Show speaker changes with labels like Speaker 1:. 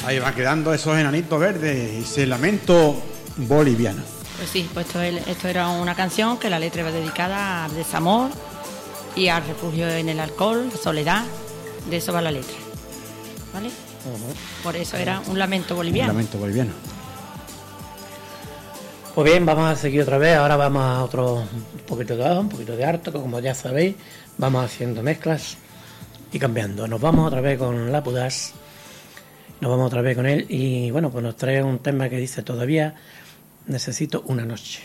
Speaker 1: Ahí van quedando esos enanitos verdes y ese lamento boliviano.
Speaker 2: Pues sí, pues esto era una canción que la letra iba dedicada al desamor y al refugio en el alcohol, la soledad. De eso va la letra, ¿vale? Uh-huh. Por eso era un lamento boliviano.
Speaker 1: Un lamento boliviano.
Speaker 3: Pues bien, vamos a seguir otra vez. Ahora vamos a otro un poquito de bajo, un poquito de alto, que como ya sabéis, vamos haciendo mezclas y cambiando. Nos vamos otra vez con La Pudaz. Nos vamos otra vez con él y bueno, pues nos trae un tema que dice: todavía necesito una noche.